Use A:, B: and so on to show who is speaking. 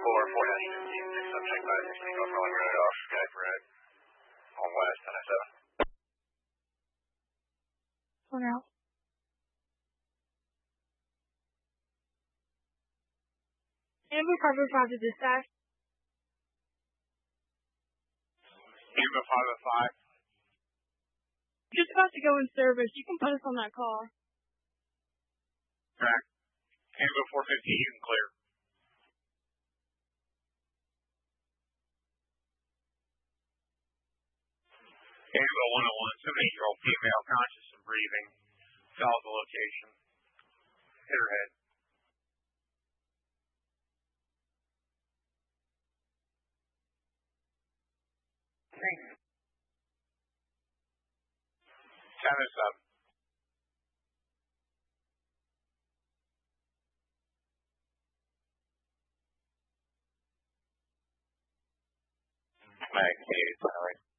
A: 4-15, subject 560 North Rolling Road off Skype Road on West 1007.
B: One out. Amber 505 to dispatch.
A: Amber 505.
B: Just about to go in service. You can put us on that call.
A: Track. Amber 415, you can clear. Amber 101, 78-year-old female, conscious and breathing. Follow the location. Hit her head. Thanks. 1007. Mag 8, sorry.